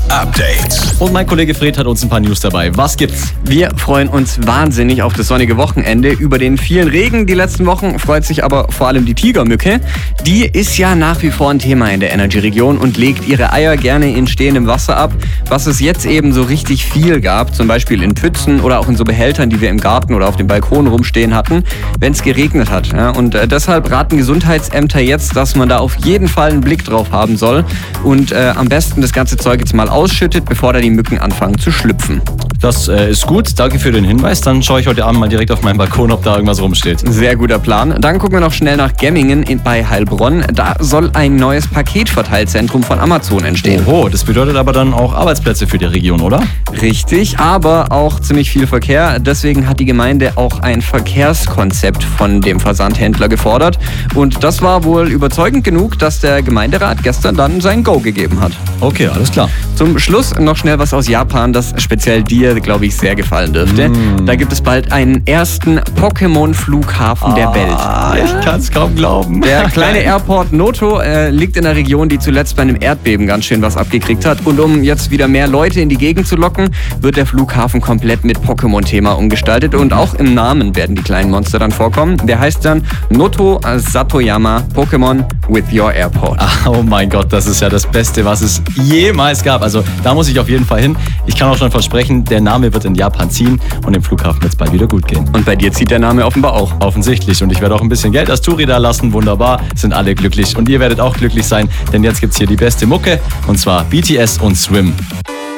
Update. Und mein Kollege Fred hat uns ein paar News dabei. Was gibt's? Wir freuen uns wahnsinnig auf das sonnige Wochenende. Über den vielen Regen die letzten Wochen freut sich aber vor allem die Tigermücke. Die ist ja nach wie vor ein Thema in der Energy-Region und legt ihre Eier gerne in stehendem Wasser ab. Was es jetzt eben so richtig viel gab, zum Beispiel in Pfützen oder auch in so Behältern, die wir im Garten oder auf dem Balkon rumstehen hatten, wenn es geregnet hat. Ja, und deshalb raten Gesundheitsämter jetzt, dass man da auf jeden Fall einen Blick drauf haben soll und am besten das ganze Zeug jetzt mal ausschüttet, bevor da die Mücken anfangen zu schlüpfen. Das ist gut. Danke für den Hinweis. Dann schaue ich heute Abend mal direkt auf meinen Balkon, ob da irgendwas rumsteht. Sehr guter Plan. Dann gucken wir noch schnell nach Gemmingen bei Heilbronn. Da soll ein neues Paketverteilzentrum von Amazon entstehen. Oho, das bedeutet aber dann auch Arbeitsplätze für die Region, oder? Richtig, aber auch ziemlich viel Verkehr. Deswegen hat die Gemeinde auch ein Verkehrskonzept von dem Versandhändler gefordert. Und das war wohl überzeugend genug, dass der Gemeinderat gestern dann sein Go gegeben hat. Okay, alles klar. Zum Schluss noch schnell was aus Japan, das speziell dir, glaube ich, sehr gefallen dürfte. Da gibt es bald einen ersten Pokémon-Flughafen der Welt. Ich kann es kaum glauben. Der kleine Airport Noto liegt in einer Region, die zuletzt bei einem Erdbeben ganz schön was abgekriegt hat. Und um jetzt wieder mehr Leute in die Gegend zu locken, wird der Flughafen komplett mit Pokémon-Thema umgestaltet. Und auch im Namen werden die kleinen Monster dann vorkommen. Der heißt dann Noto Satoyama Pokémon with your Airport. Oh mein Gott, das ist ja das Beste, was es jemals gab. Also da muss ich auf jeden Fall hin. Ich kann auch schon versprechen, der Name wird in Japan ziehen und im Flughafen wird es bald wieder gut gehen. Und bei dir zieht der Name offenbar auch. Offensichtlich. Und ich werde auch ein bisschen Geld als Touri da lassen. Wunderbar. Sind alle glücklich. Und ihr werdet auch glücklich sein, denn jetzt gibt's hier die beste Mucke. Und zwar BTS und Swim.